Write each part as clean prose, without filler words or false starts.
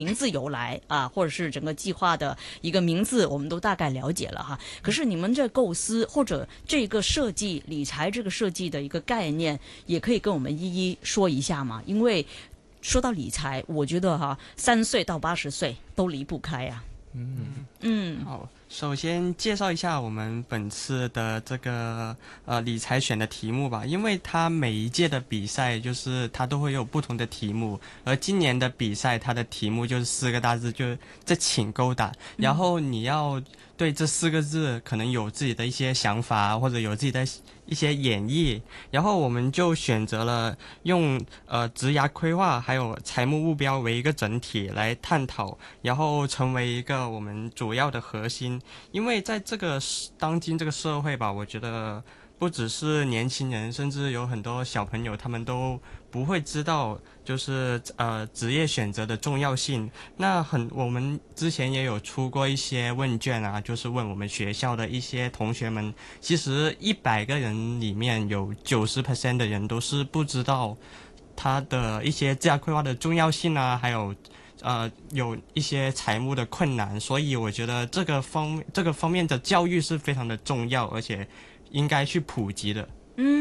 名字由来啊，或者是整个计划的一个名字，我们都大概了解了哈。可是你们这构思或者这个设计理财这个设计的一个概念，也可以跟我们一一说一下吗？因为说到理财，我觉得哈，3岁到80岁都离不开啊。 好，首先介绍一下我们本次的这个理财选的题目吧，因为它每一届的比赛就是它都会有不同的题目，而今年的比赛它的题目就是4个大字，就是这请勾打，然后你要对这4个字可能有自己的一些想法或者有自己的一些演绎，然后我们就选择了用职涯规划还有财务目标为一个整体来探讨，然后成为一个我们主要的核心。因为在这个当今这个社会吧，我觉得不只是年轻人，甚至有很多小朋友他们都不会知道就是职业选择的重要性。我们之前也有出过一些问卷啊，就是问我们学校的一些同学们，其实100个人里面有90% 的人都是不知道他的一些职业规划的重要性啊，还有有一些财务的困难，所以我觉得这个方面的教育是非常的重要，而且应该去普及的。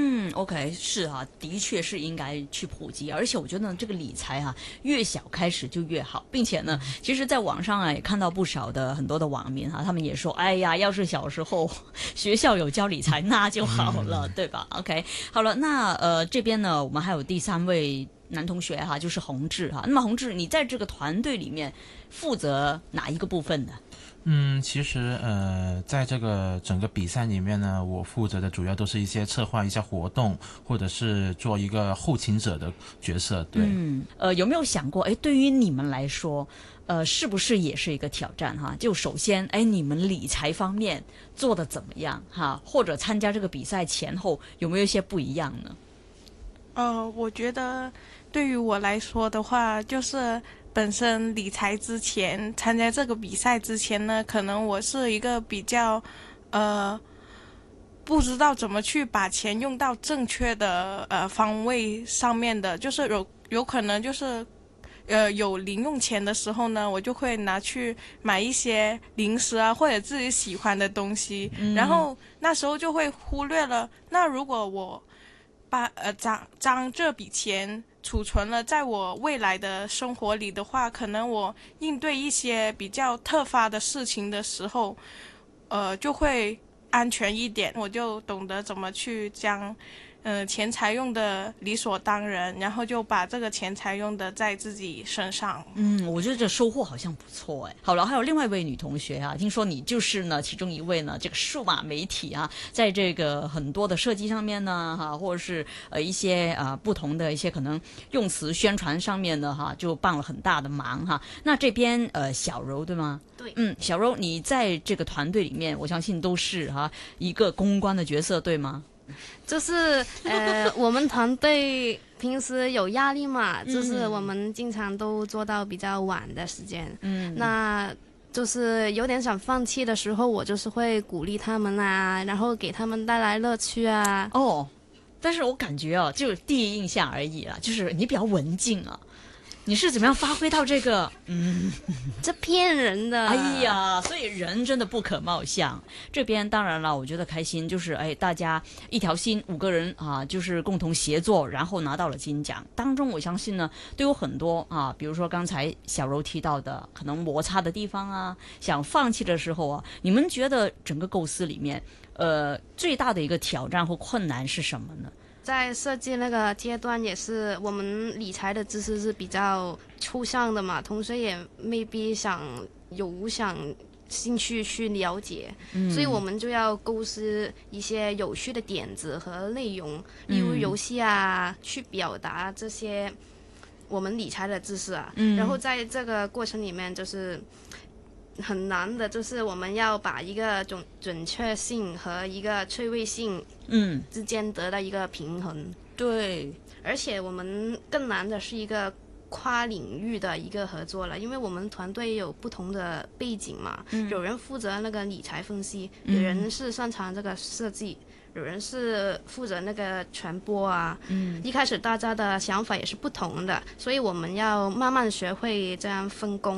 OK， 是啊，的确是应该去普及，而且我觉得呢，这个理财哈、越小开始就越好，并且呢，其实在网上啊也看到不少的很多的网民哈、他们也说，哎呀，要是小时候学校有教理财那就好了，对吧 ？OK， 好了，那这边呢，我们还有第3位男同学哈，就是宏志哈。那么宏志，你在这个团队里面负责哪一个部分呢？ 其实在这个整个比赛里面呢，我负责的主要都是一些策划一些活动，或者是做一个后勤者的角色。对， 有没有想过，哎，对于你们来说，是不是也是一个挑战哈？就首先，哎，你们理财方面做得怎么样哈？或者参加这个比赛前后有没有一些不一样呢？ 我觉得对于我来说的话，就是本身理财之前，参加这个比赛之前呢，可能我是一个比较不知道怎么去把钱用到正确的方位上面的，就是有可能就是有零用钱的时候呢，我就会拿去买一些零食啊，或者自己喜欢的东西，然后那时候就会忽略了，那如果我把将这笔钱储存了在我未来的生活里的话，可能我应对一些比较突发的事情的时候，就会安全一点，我就懂得怎么去将钱财用的理所当然，然后就把这个钱财用的在自己身上。 我觉得这收获好像不错哎。好了，还有另外一位女同学啊，听说你就是呢其中一位呢，这个数码媒体啊，在这个很多的设计上面呢，哈，或者是一些不同的一些可能用词宣传上面呢，哈，就帮了很大的忙哈。那这边小柔对吗？ 对， 小柔，你在这个团队里面，我相信都是一个公关的角色，对吗？ 就是我们团队平时有压力嘛，就是我们经常都做到比较晚的时间，那就是有点想放弃的时候，我就是会鼓励他们啊，然后给他们带来乐趣啊。 但是我感觉就是第一印象而已啦，就是你比较文静啊。你是怎么样发挥到这个？ 这骗人的！ 哎呀，所以人真的不可貌相。这边当然了，我觉得开心，就是大家一条心，5个人啊，就是共同协作，然后拿到了金奖。当中我相信呢，都有很多比如说刚才小柔提到的，可能摩擦的地方啊，想放弃的时候啊，你们觉得整个构思里面，最大的一个挑战或困难是什么呢？ 在设计那个阶段，也是我们理财的知识是比较抽象的嘛，同时也未必有兴趣去了解，所以我们就要构思一些有趣的点子和内容，例如游戏啊，去表达这些我们理财的知识啊。然后在这个过程里面，就是很难的，就是我们要把一个准确性和一个趣味性之间得到一个平衡。 对， 而且我们更难的是一个跨领域的一个合作了，因为我们团队有不同的背景嘛，有人负责那个理财分析，有人是擅长这个设计，有人是负责那个传播啊。一开始大家的想法也是不同的，所以我们要慢慢学会这样分工。